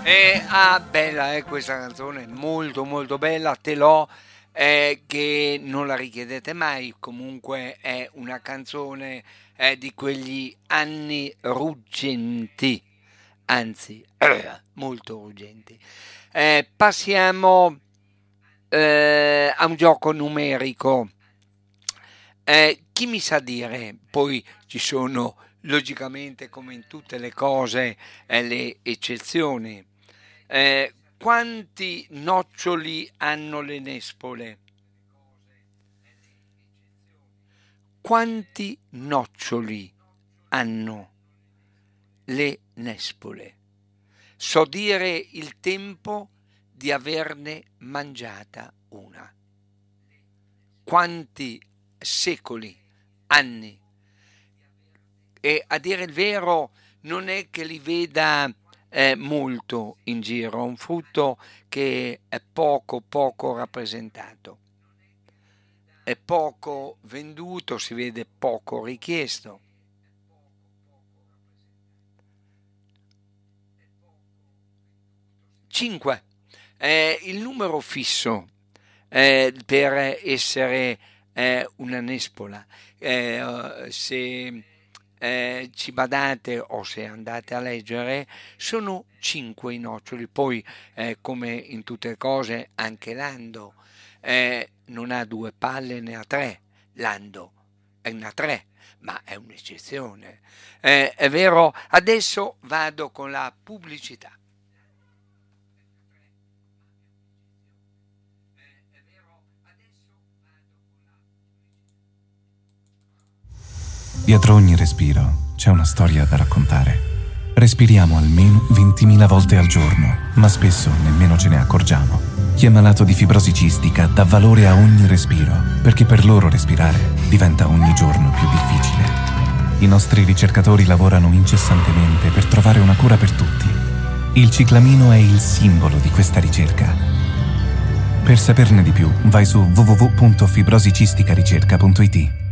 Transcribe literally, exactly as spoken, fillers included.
E, ah, bella, eh, questa canzone, molto molto bella, te l'ho, eh, che non la richiedete mai, comunque è una canzone eh, di quegli anni ruggenti, anzi, molto ruggenti. Eh, passiamo eh, a un gioco numerico. Eh, chi mi sa dire, poi ci sono logicamente come in tutte le cose eh, le eccezioni. Eh, quanti noccioli hanno le nespole? Quanti noccioli hanno le nespole? So dire il tempo di averne mangiata una. Quanti secoli, anni? E a dire il vero non è che li veda eh, molto in giro, un frutto che è poco poco rappresentato, è poco venduto, si vede poco richiesto. cinque. Eh, il numero fisso eh, per essere eh, una nespola. Eh, se eh, ci badate o se andate a leggere, sono cinque i noccioli. Poi, eh, come in tutte le cose, anche l'ando eh, non ha due palle ne ha tre. L'ando è una tre, ma è un'eccezione. Eh, è vero, adesso vado con la pubblicità. Dietro ogni respiro c'è una storia da raccontare. Respiriamo almeno ventimila volte al giorno, ma spesso nemmeno ce ne accorgiamo. Chi è malato di fibrosi cistica dà valore a ogni respiro, perché per loro respirare diventa ogni giorno più difficile. I nostri ricercatori lavorano incessantemente per trovare una cura per tutti. Il ciclamino è il simbolo di questa ricerca. Per saperne di più, vai su w w w punto fibrosicistica ricerca punto i t.